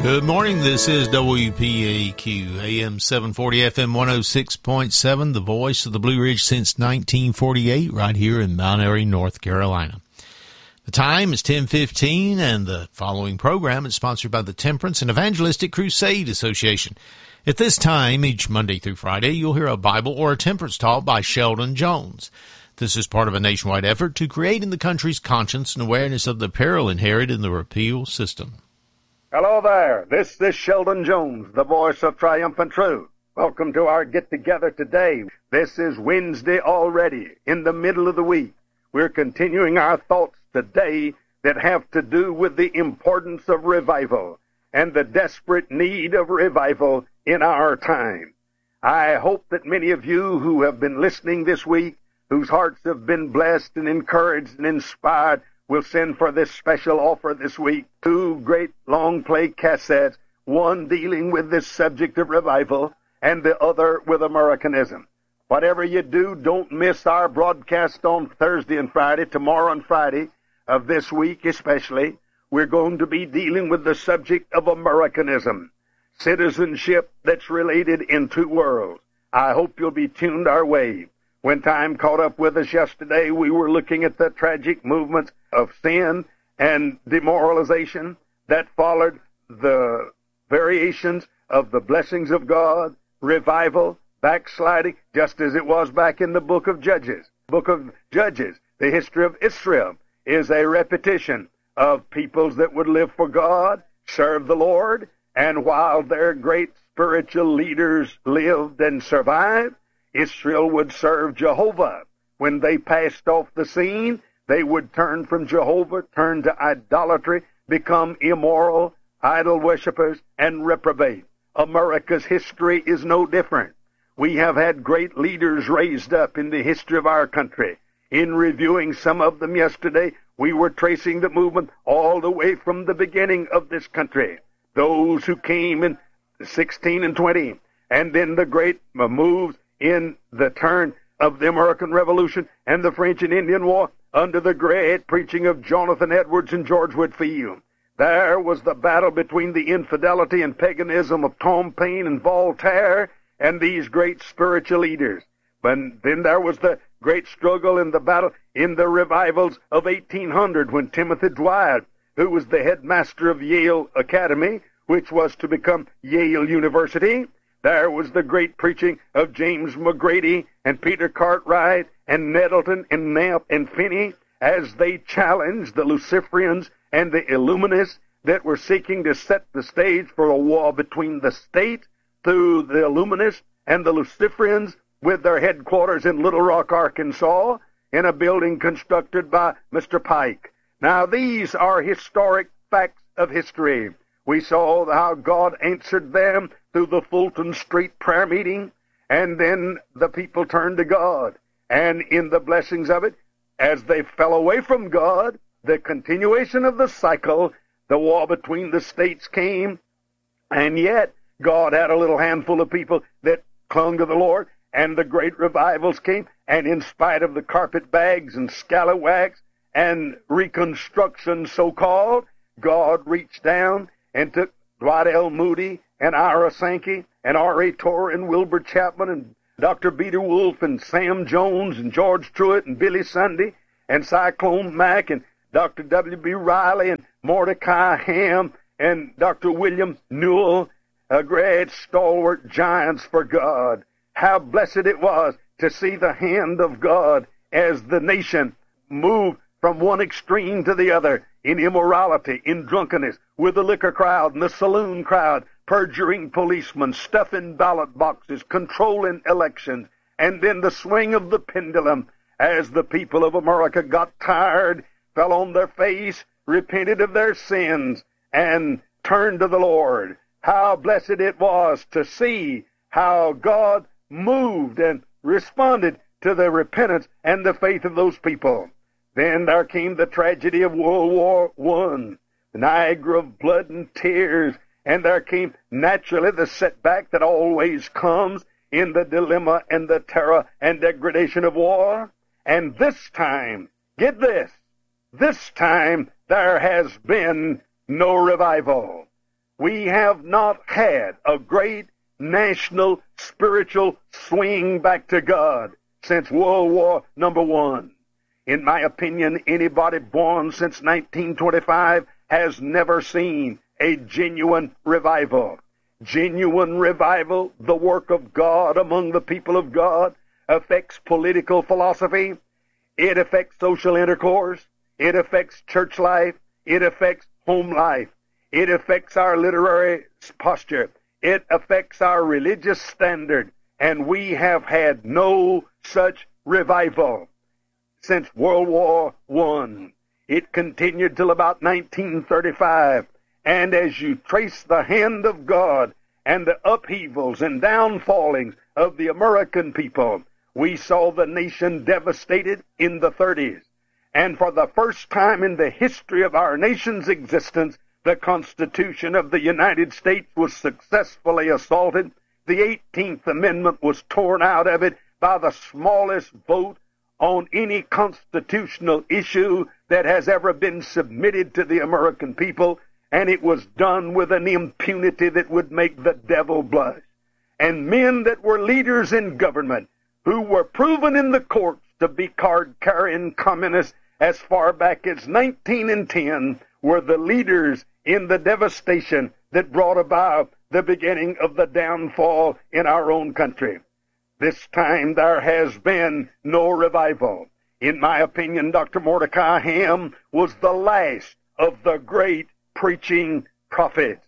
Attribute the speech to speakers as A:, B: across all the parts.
A: Good morning. This is WPAQ, AM 740, FM 106.7, the voice of the Blue Ridge since 1948, right here in Mount Airy, North Carolina. The time is 10:15, and the following program is sponsored by the Temperance and Evangelistic Crusade Association. At this time, each Monday through Friday, you'll hear a Bible or a temperance talk by Sheldon Jones. This is part of a nationwide effort to create in the country's conscience and awareness of the peril inherent in the repeal system.
B: Hello there. This is Sheldon Jones, the voice of triumphant truth. Welcome to our get-together today. This is Wednesday already, in the middle of the week. We're continuing our thoughts today that have to do with the importance of revival and the desperate need of revival in our time. I hope that many of you who have been listening this week, whose hearts have been blessed and encouraged and inspired, will send for this special offer this week 2 great long-play cassettes, one dealing with this subject of revival and the other with Americanism. Whatever you do, don't miss our broadcast on Thursday and Friday, tomorrow and Friday of this week especially. We're going to be dealing with the subject of Americanism, citizenship that's related in 2 worlds. I hope you'll be tuned our way. When time caught up with us yesterday, we were looking at the tragic movements of sin and demoralization that followed the variations of the blessings of God, revival, backsliding, just as it was back in the book of Judges. Book of Judges, the history of Israel, is a repetition of peoples that would live for God, serve the Lord, and while their great spiritual leaders lived and survived, Israel would serve Jehovah. When they passed off the scene, they would turn from Jehovah, turn to idolatry, become immoral, idol worshippers, and reprobate. America's history is no different. We have had great leaders raised up in the history of our country. In reviewing some of them yesterday, we were tracing the movement all the way from the beginning of this country. Those who came in 16 and 20, and then the great moves in the turn of the American Revolution and the French and Indian War under the great preaching of Jonathan Edwards and George Whitefield. There was the battle between the infidelity and paganism of Tom Paine and Voltaire and these great spiritual leaders. But then there was the great struggle in the battle in the revivals of 1800 when Timothy Dwight, who was the headmaster of Yale Academy, which was to become Yale University, there was the great preaching of James McGrady and Peter Cartwright and Nettleton and Knapp and Finney as they challenged the Luciferians and the Illuminists that were seeking to set the stage for a war between the state through the Illuminists and the Luciferians with their headquarters in Little Rock, Arkansas, in a building constructed by Mr. Pike. Now, these are historic facts of history. We saw how God answered them through the Fulton Street prayer meeting, and then the people turned to God. And in the blessings of it, as they fell away from God, the continuation of the cycle, the war between the states came, and yet God had a little handful of people that clung to the Lord, and the great revivals came, and in spite of the carpetbags and scalawags and reconstruction so-called, God reached down and took Dwight L. Moody and Ira Sankey and R.A. Torrey and Wilbur Chapman and Dr. Peter Wolf and Sam Jones and George Truett and Billy Sunday and Cyclone Mack and Dr. W.B. Riley and Mordecai Ham and Dr. William Newell, a great stalwart giants for God. How blessed it was to see the hand of God as the nation moved from one extreme to the other in immorality, in drunkenness, with the liquor crowd and the saloon crowd, perjuring policemen, stuffing ballot boxes, controlling elections, and then the swing of the pendulum as the people of America got tired, fell on their face, repented of their sins, and turned to the Lord. How blessed it was to see how God moved and responded to the repentance and the faith of those people. Then there came the tragedy of World War I, the Niagara of blood and tears, and there came naturally the setback that always comes in the dilemma and the terror and degradation of war. And this time, get this time there has been no revival. We have not had a great national spiritual swing back to God since World War I. In my opinion, anybody born since 1925 has never seen a genuine revival. Genuine revival, the work of God among the people of God, affects political philosophy. It affects social intercourse. It affects church life. It affects home life. It affects our literary posture. It affects our religious standard. And we have had no such revival since World War I. It continued till about 1935. And as you trace the hand of God and the upheavals and downfallings of the American people, we saw the nation devastated in the 30s. And for the first time in the history of our nation's existence, the Constitution of the United States was successfully assaulted. The 18th Amendment was torn out of it by the smallest vote on any constitutional issue that has ever been submitted to the American people, and it was done with an impunity that would make the devil blush. And men that were leaders in government, who were proven in the courts to be card-carrying communists as far back as 1910, were the leaders in the devastation that brought about the beginning of the downfall in our own country. This time there has been no revival. In my opinion, Dr. Mordecai Ham was the last of the great preaching prophets.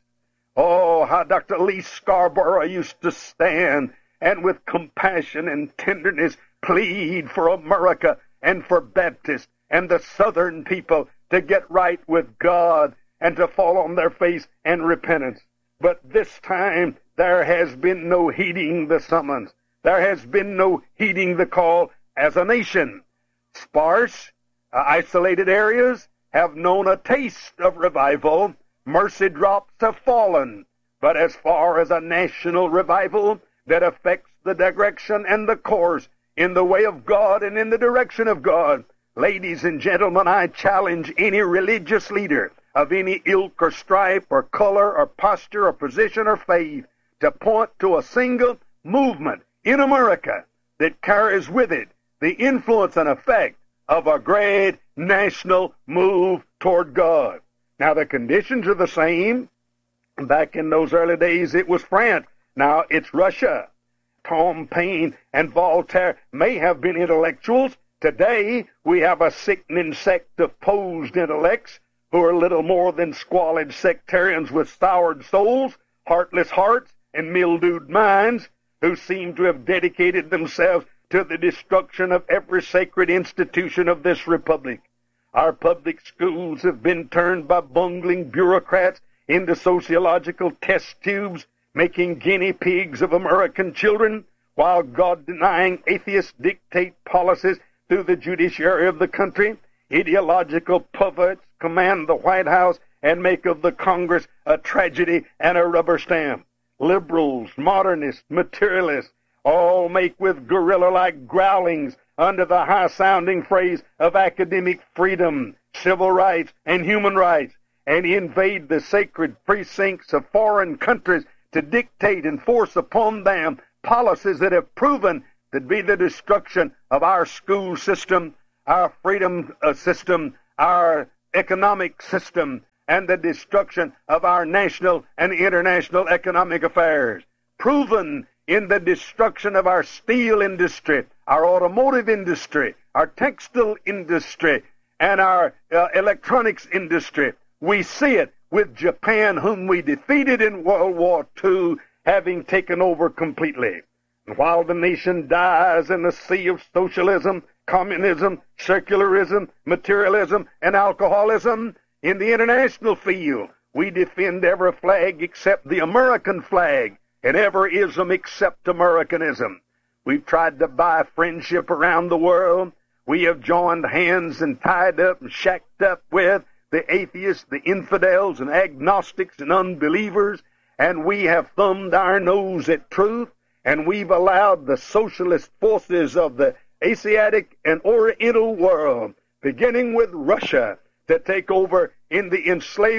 B: Oh, how Dr. Lee Scarborough used to stand and with compassion and tenderness plead for America and for Baptists and the Southern people to get right with God and to fall on their face and repentance. But this time there has been no heeding the summons. There has been no heeding the call as a nation. Sparse, isolated areas have known a taste of revival. Mercy drops have fallen. But as far as a national revival that affects the direction and the course in the way of God and in the direction of God, ladies and gentlemen, I challenge any religious leader of any ilk or stripe or color or posture or position or faith to point to a single movement in America that carries with it the influence and effect of a great national move toward God. Now, the conditions are the same. Back in those early days, it was France. Now, it's Russia. Tom Paine and Voltaire may have been intellectuals. Today, we have a sickening sect of posed intellects who are little more than squalid sectarians with soured souls, heartless hearts, and mildewed minds, who seem to have dedicated themselves to the destruction of every sacred institution of this republic. Our public schools have been turned by bungling bureaucrats into sociological test tubes, making guinea pigs of American children, while God-denying atheists dictate policies through the judiciary of the country. Ideological perverts command the White House and make of the Congress a tragedy and a rubber stamp. Liberals, modernists, materialists, all make with gorilla-like growlings under the high-sounding phrase of academic freedom, civil rights, and human rights, and invade the sacred precincts of foreign countries to dictate and force upon them policies that have proven to be the destruction of our school system, our freedom system, our economic system, and the destruction of our national and international economic affairs. Proven in the destruction of our steel industry, our automotive industry, our textile industry, and our electronics industry. We see it with Japan, whom we defeated in World War II, having taken over completely. And while the nation dies in the sea of socialism, communism, secularism, materialism, and alcoholism, in the international field, we defend every flag except the American flag, and every ism except Americanism. We've tried to buy friendship around the world. We have joined hands and tied up and shacked up with the atheists, the infidels, and agnostics and unbelievers, and we have thumbed our nose at truth, and we've allowed the socialist forces of the Asiatic and Oriental world, beginning with Russia, to take over in the enslavement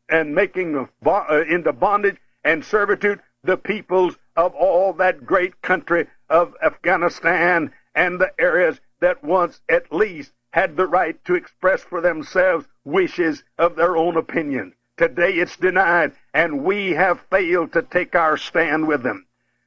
B: and making into bondage and servitude the peoples of all that great country of Afghanistan and the areas that once at least had the right to express for themselves wishes of their own opinion. Today it's denied, and we have failed to take our stand with them.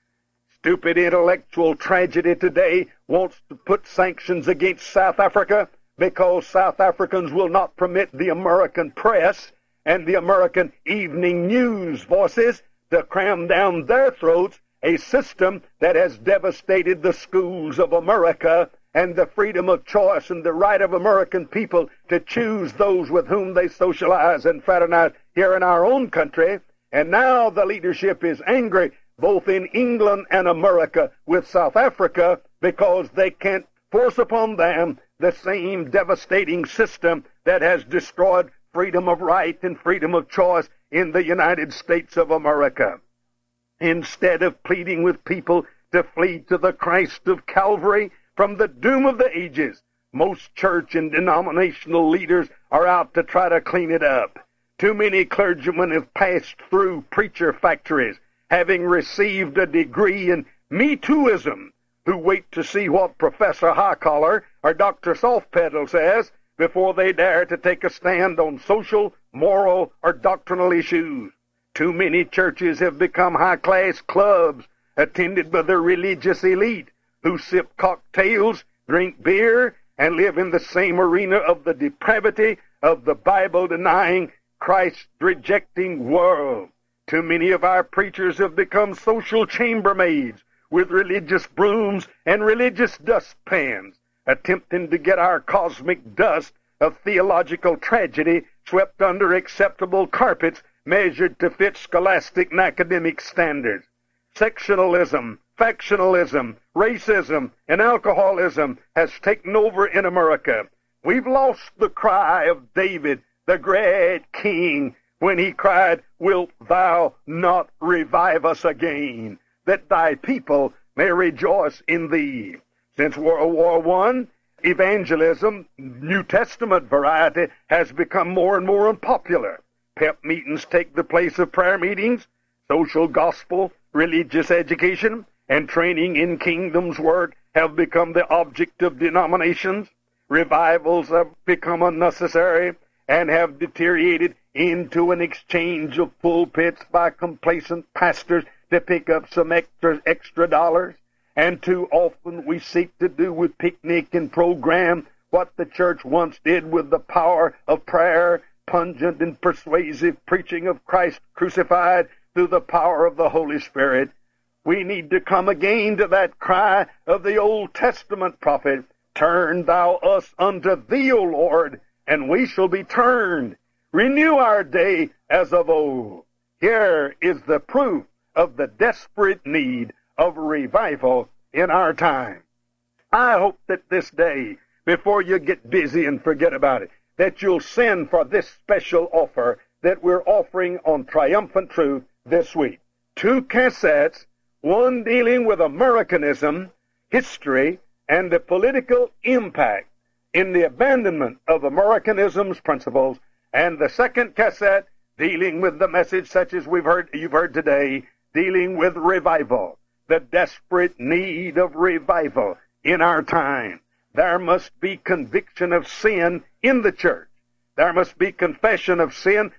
B: Stupid intellectual tragedy today wants to put sanctions against South Africa because South Africans will not permit the American press and the American evening news voices to cram down their throats a system that has devastated the schools of America and the freedom of choice and the right of American people to choose those with whom they socialize and fraternize here in our own country. And now the leadership is angry, both in England and America, with South Africa because they can't force upon them the same devastating system that has destroyed freedom of right and freedom of choice in the United States of America. Instead of pleading with people to flee to the Christ of Calvary from the doom of the ages, most church and denominational leaders are out to try to clean it up. Too many clergymen have passed through preacher factories, having received a degree in Me Tooism, who wait to see what Professor Highcollar or Dr. Softpedal says before they dare to take a stand on social, moral, or doctrinal issues. Too many churches have become high-class clubs attended by the religious elite who sip cocktails, drink beer, and live in the same arena of the depravity of the Bible-denying, Christ-rejecting world. Too many of our preachers have become social chambermaids with religious brooms and religious dustpans, attempting to get our cosmic dust of theological tragedy swept under acceptable carpets measured to fit scholastic and academic standards. Sectionalism, factionalism, racism, and alcoholism has taken over in America. We've lost the cry of David, the great king, when he cried, "Wilt thou not revive us again, that thy people may rejoice in thee?" Since World War I, evangelism, New Testament variety, has become more and more unpopular. Pep meetings take the place of prayer meetings. Social gospel, religious education, and training in kingdom's work have become the object of denominations. Revivals have become unnecessary and have deteriorated into an exchange of pulpits by complacent pastors to pick up some extra dollars. And too often we seek to do with picnic and program what the church once did with the power of prayer, pungent and persuasive preaching of Christ crucified through the power of the Holy Spirit. We need to come again to that cry of the Old Testament prophet, "Turn thou us unto thee, O Lord, and we shall be turned. Renew our day as of old." Here is the proof of the desperate need of revival in our time. I hope that this day, before you get busy and forget about it, that you'll send for this special offer that we're offering on Triumphant Truth this week. 2 cassettes, one dealing with Americanism, history, and the political impact in the abandonment of Americanism's principles, and the second cassette dealing with the message such as you've heard today, dealing with revival, the desperate need of revival in our time. There must be conviction of sin in the church. There must be confession of sin